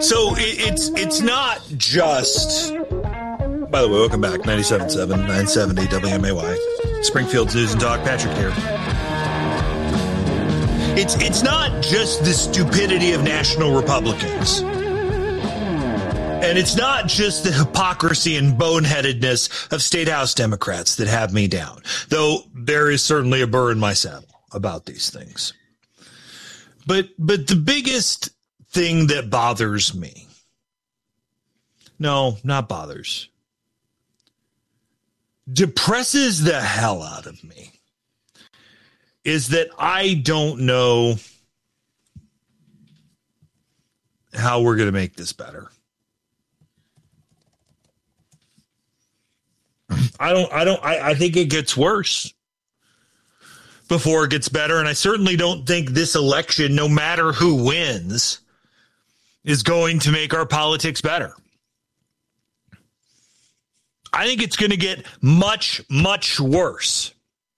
So it's not just. By the way, welcome back. 97.7, 970 WMAY. Springfield's News and Talk. Patrick here. It's not just the stupidity of national Republicans. And it's not just the hypocrisy and boneheadedness of state house Democrats that have me down. Though there is certainly a burr in my saddle about these things. But the biggest thing that bothers me. No, not bothers. Depresses the hell out of me is that I don't know how we're going to make this better. I think it gets worse before it gets better. And I certainly don't think this election, no matter who wins, is going to make our politics better. I think it's going to get much, much worse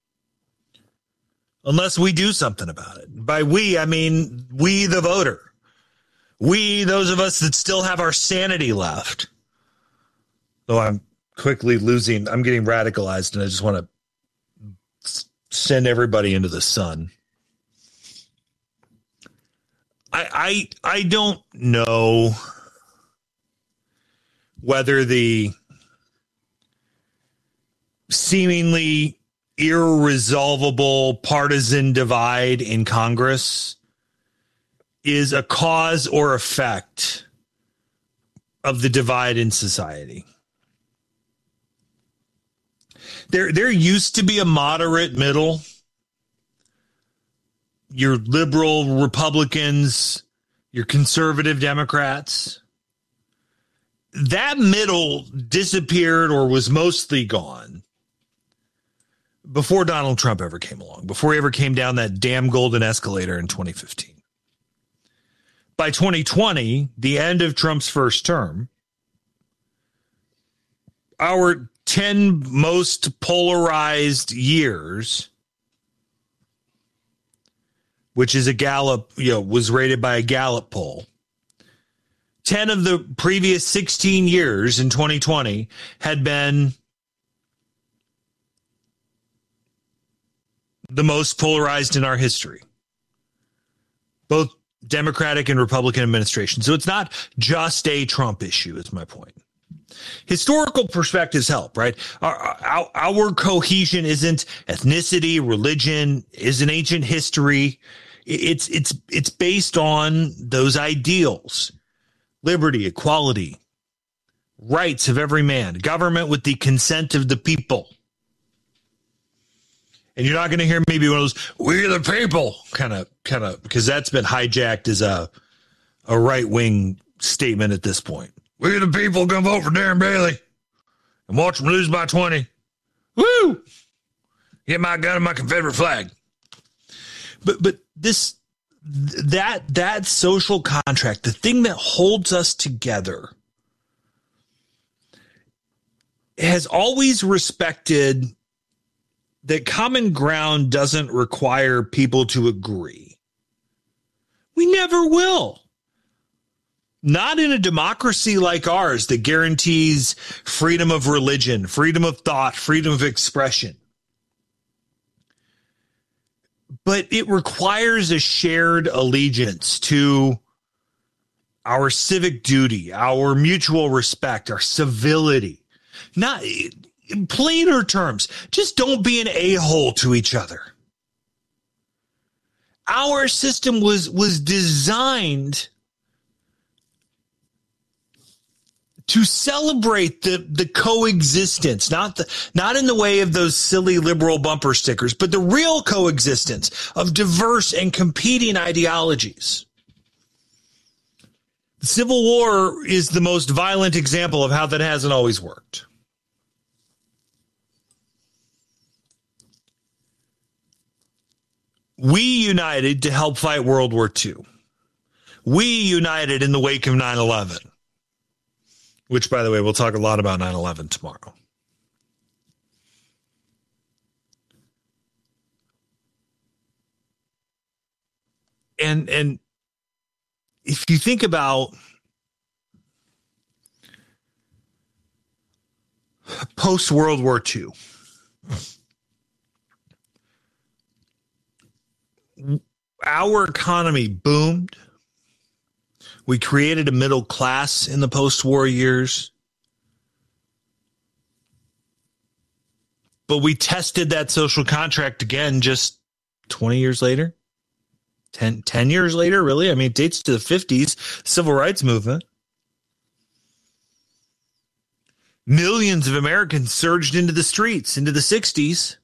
unless we do something about it. By we, I mean we, the voter. We, those of us that still have our sanity left. Though I'm quickly I'm getting radicalized, and I just want to send everybody into the sun. I don't know whether the seemingly irresolvable partisan divide in Congress is a cause or effect of the divide in society. There used to be a moderate middle. Your liberal Republicans, your conservative Democrats. That middle disappeared or was mostly gone before Donald Trump ever came along, before he ever came down that damn golden escalator in 2015. By 2020, the end of Trump's first term, our 10 most polarized years, which is a Gallup, was rated by a Gallup poll. 10 of the previous 16 years in 2020 had been the most polarized in our history, both Democratic and Republican administrations. So it's not just a Trump issue, is my point. Historical perspectives help, right? Our cohesion isn't ethnicity, religion, isn't ancient history. It's based on those ideals: liberty, equality, rights of every man, government with the consent of the people. And you're not going to hear maybe one of those "we the people" kind of, because that's been hijacked as a right-wing statement at this point. We the people gonna vote for Darren Bailey and watch them lose by 20. Woo! Get my gun and my Confederate flag. But that social contract, the thing that holds us together, has always respected that common ground doesn't require people to agree. We never will. Not in a democracy like ours that guarantees freedom of religion, freedom of thought, freedom of expression. But it requires a shared allegiance to our civic duty, our mutual respect, our civility. Not in plainer terms, just don't be an a-hole to each other. Our system was designed to celebrate the coexistence, not in the way of those silly liberal bumper stickers, but the real coexistence of diverse and competing ideologies. The Civil War is the most violent example of how that hasn't always worked. We united to help fight World War II. We united in the wake of 9/11. Which, by the way, we'll talk a lot about 9/11 tomorrow. And if you think about post-World War II. Our economy boomed. We created a middle class in the post-war years. But we tested that social contract again just 20 years later. 10 years later, really? I mean, it dates to the 50s, civil rights movement. Millions of Americans surged into the streets into the 60s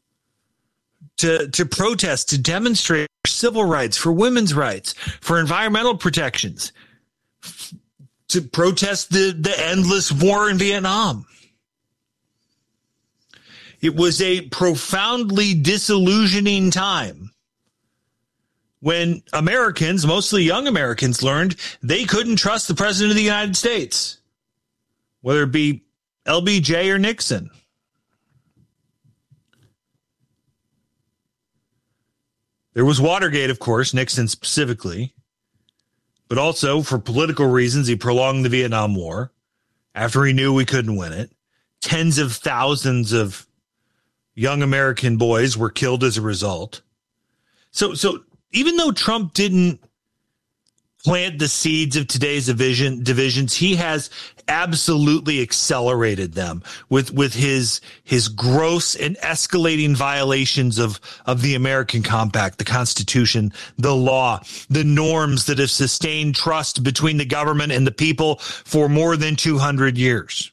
to protest, to demonstrate for civil rights, for women's rights, for environmental protections, to protest the endless war in Vietnam. It was a profoundly disillusioning time when Americans, mostly young Americans, learned they couldn't trust the president of the United States, whether it be LBJ or Nixon. There was Watergate, of course, Nixon specifically, but also for political reasons, he prolonged the Vietnam War after he knew we couldn't win it. Tens of thousands of young American boys were killed as a result. So even though Trump didn't plant the seeds of today's divisions, he has absolutely accelerated them with his gross and escalating violations of the American Compact, the Constitution, the law, the norms that have sustained trust between the government and the people for more than 200 years.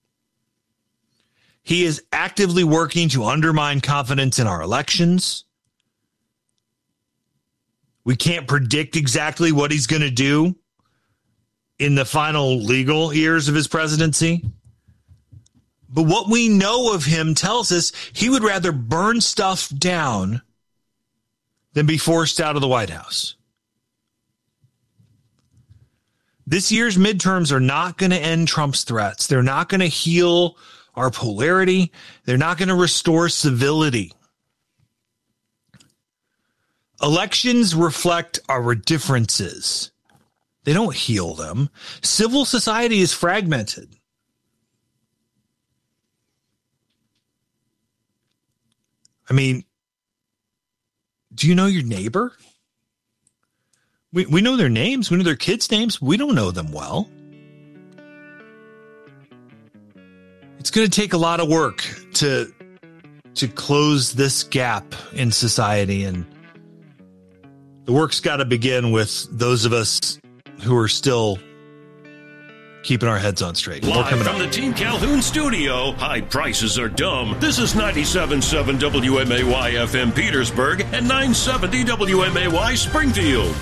He is actively working to undermine confidence in our elections. We can't predict exactly what he's going to do in the final legal years of his presidency. But what we know of him tells us he would rather burn stuff down than be forced out of the White House. This year's midterms are not going to end Trump's threats. They're not going to heal our polarity. They're not going to restore civility. Elections reflect our differences. They don't heal them. Civil society is fragmented. I mean, do you know your neighbor? We know their names. We know their kids' names. We don't know them well. It's going to take a lot of work to close this gap in society, and the work's got to begin with those of us who are still keeping our heads on straight. Live from the Team Calhoun studio, high prices are dumb. This is 97.7 WMAY FM Petersburg and 970 WMAY Springfield.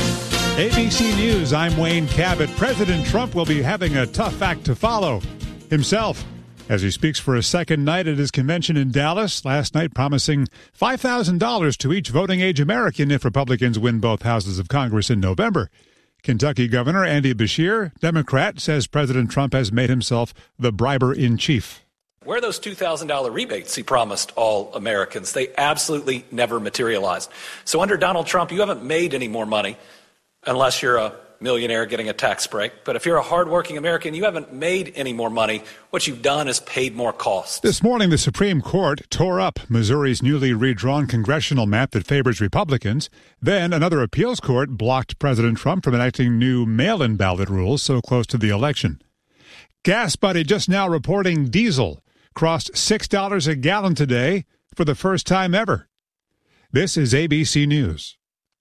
ABC News, I'm Wayne Cabot. President Trump will be having a tough act to follow himself as he speaks for a second night at his convention in Dallas, last night promising $5,000 to each voting-age American if Republicans win both houses of Congress in November. Kentucky Governor Andy Beshear, Democrat, says President Trump has made himself the briber-in-chief. Where are those $2,000 rebates he promised all Americans? They absolutely never materialized. So under Donald Trump, you haven't made any more money unless you're a millionaire getting a tax break. But if you're a hardworking American, you haven't made any more money. What you've done is paid more costs. This morning, the Supreme Court tore up Missouri's newly redrawn congressional map that favors Republicans. Then another appeals court blocked President Trump from enacting new mail-in ballot rules so close to the election. Gas Buddy just now reporting diesel crossed $6 a gallon today for the first time ever. This is ABC News.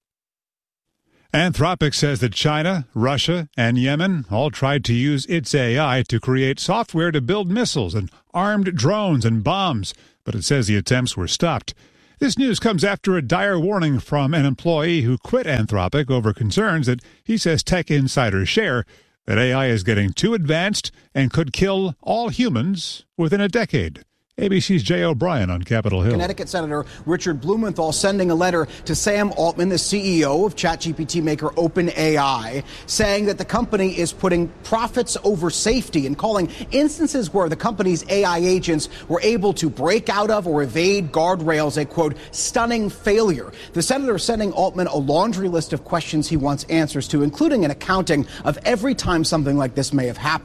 Anthropic says that China, Russia, and Yemen all tried to use its AI to create software to build missiles and armed drones and bombs, but it says the attempts were stopped. This news comes after a dire warning from an employee who quit Anthropic over concerns that he says tech insiders share that AI is getting too advanced and could kill all humans within a decade. ABC's Jay O'Brien on Capitol Hill. Connecticut Senator Richard Blumenthal sending a letter to Sam Altman, the CEO of ChatGPT maker OpenAI, saying that the company is putting profits over safety and calling instances where the company's AI agents were able to break out of or evade guardrails a, quote, stunning failure. The senator is sending Altman a laundry list of questions he wants answers to, including an accounting of every time something like this may have happened.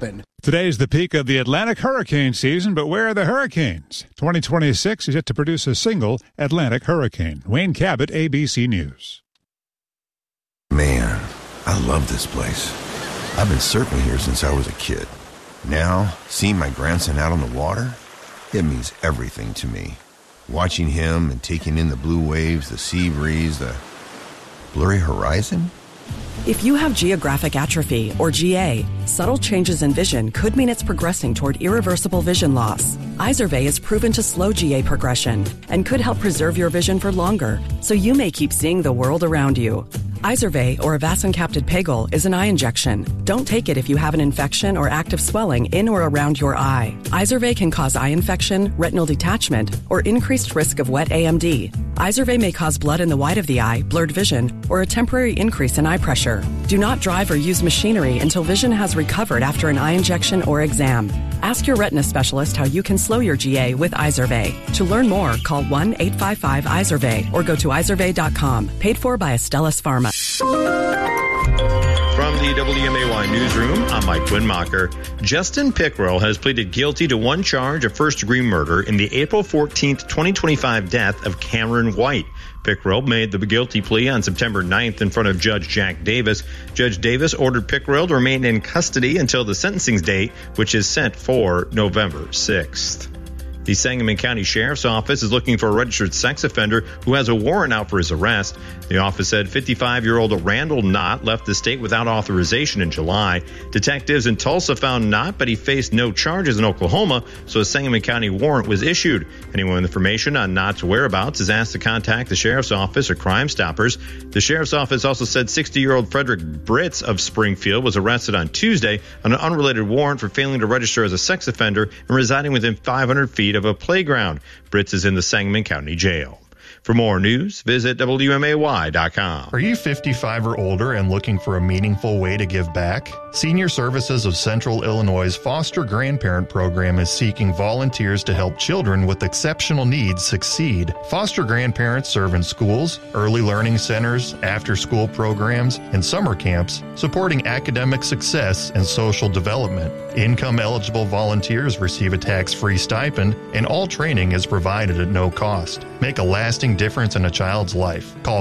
Today's the peak of the Atlantic hurricane season, but where are the hurricanes? 2026 is yet to produce a single Atlantic hurricane. Wayne Cabot, ABC News. Man, I love this place. I've been surfing here since I was a kid. Now, seeing my grandson out on the water, it means everything to me. Watching him and taking in the blue waves, the sea breeze, the blurry horizon. If you have geographic atrophy, or GA, subtle changes in vision could mean it's progressing toward irreversible vision loss. Izervay is proven to slow GA progression and could help preserve your vision for longer, so you may keep seeing the world around you. Izervay, or avacincaptad pegol, is an eye injection. Don't take it if you have an infection or active swelling in or around your eye. Izervay can cause eye infection, retinal detachment, or increased risk of wet AMD. Izervay may cause blood in the white of the eye, blurred vision, or a temporary increase in eye pressure. Do not drive or use machinery until vision has recovered after an eye injection or exam. Ask your retina specialist how you can slow your GA with Izervay. To learn more, call 1-855-IZERVAY or go to izervay.com. Paid for by Astellas Pharma. From the WMAY newsroom, I'm Mike Winmacher. Justin Pickrell has pleaded guilty to one charge of first-degree murder in the April 14, 2025 death of Cameron White. Pickrell made the guilty plea on September 9th in front of Judge Jack Davis. Judge Davis ordered Pickrell to remain in custody until the sentencing date, which is set for November 6th. The Sangamon County Sheriff's Office is looking for a registered sex offender who has a warrant out for his arrest. The office said 55-year-old Randall Knott left the state without authorization in July. Detectives in Tulsa found Knott, but he faced no charges in Oklahoma, so a Sangamon County warrant was issued. Anyone with information on Knott's whereabouts is asked to contact the Sheriff's Office or Crime Stoppers. The Sheriff's Office also said 60-year-old Frederick Britz of Springfield was arrested on Tuesday on an unrelated warrant for failing to register as a sex offender and residing within 500 feet of a playground. Britz is in the Sangamon County Jail. For more news, visit WMAY.com. Are you 55 or older and looking for a meaningful way to give back? Senior Services of Central Illinois' Foster Grandparent Program is seeking volunteers to help children with exceptional needs succeed. Foster grandparents serve in schools, early learning centers, after-school programs, and summer camps, supporting academic success and social development. Income-eligible volunteers receive a tax-free stipend, and all training is provided at no cost. Make a lasting difference in a child's life. Call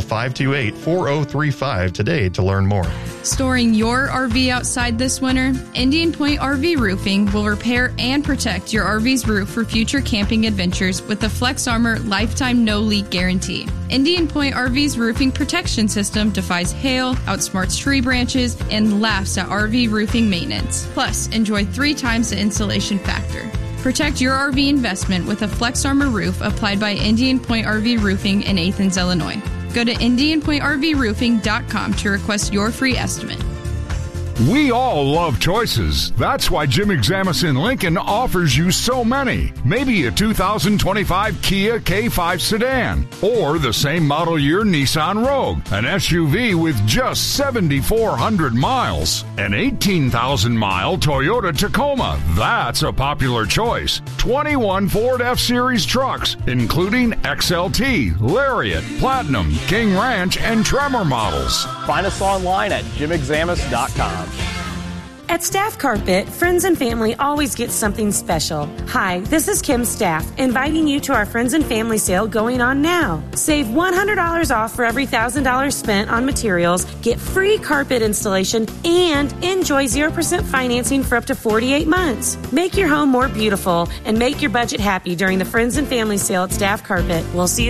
528-4035 today to learn more. Storing your RV outside this winter? Indian Point RV Roofing will repair and protect your RV's roof for future camping adventures with the Flex Armor Lifetime No Leak Guarantee. Indian Point RV's roofing protection system defies hail, outsmarts tree branches, and laughs at RV roofing maintenance. Plus, enjoy 3 times the insulation factor. Protect your RV investment with a Flex Armor roof applied by Indian Point RV Roofing in Athens, Illinois. Go to IndianPointRVRoofing.com to request your free estimate. We all love choices. That's why Jim Examus in Lincoln offers you so many. Maybe a 2025 Kia K5 sedan, or the same model year Nissan Rogue, an SUV with just 7,400 miles. An 18,000-mile Toyota Tacoma. That's a popular choice. 21 Ford F-Series trucks, including XLT, Lariat, Platinum, King Ranch, and Tremor models. Find us online at JimExamus.com. At Staff Carpet, friends and family always get something special. Hi, this is Kim Staff, inviting you to our Friends and Family sale going on now. Save $100 off for every $1,000 spent on materials, get free carpet installation, and enjoy 0% financing for up to 48 months. Make your home more beautiful and make your budget happy during the Friends and Family sale at Staff Carpet. We'll see you